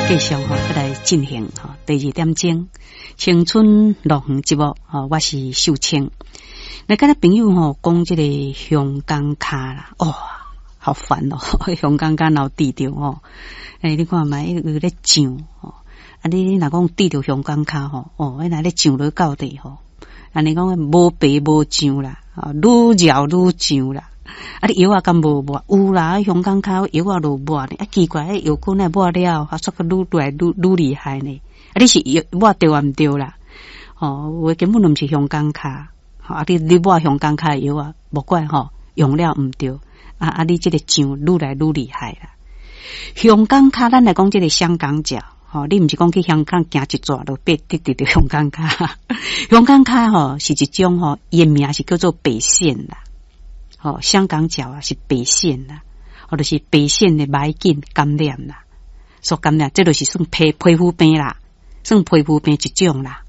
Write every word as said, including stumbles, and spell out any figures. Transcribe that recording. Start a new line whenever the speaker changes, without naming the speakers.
继续吼，再来进行吼第二点钟青春乐园节目吼，我是秀清。那跟咱朋友吼讲这个香港卡啦，哦，好烦哦，香港卡闹低调哦，诶，你看嘛，有咧上哦，啊，你若讲低调香港卡吼，哦，那咧上落到底吼，安尼讲无白无上啦，啊，愈绕愈上啦。啊！你药啊，敢无抹？有啦，香港口药啊，都抹呢。啊，奇怪，迄药膏那抹了，啊，煞个愈来愈愈厉害呢。啊，你是药抹对啊，毋对啦？哦，我根本都毋是香港卡。啊，你你抹香港卡药啊，无怪吼，用了毋对。啊啊，你这个酱愈来愈厉害啦。香港卡，咱来讲这个香港脚。吼，你毋是讲去香港行一转就变得得到香港卡。香港卡吼是一种吼，伊名是叫做北线啦。哦，香港脚啊是白线啦，或者是白线的霾菌感染啦，所感染，这就是算皮皮肤病啦，算皮肤病一种啦。